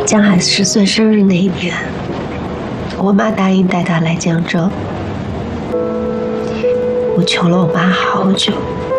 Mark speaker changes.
Speaker 1: 江海10岁生日那一天，我妈答应带他来江州。我求了我妈好久，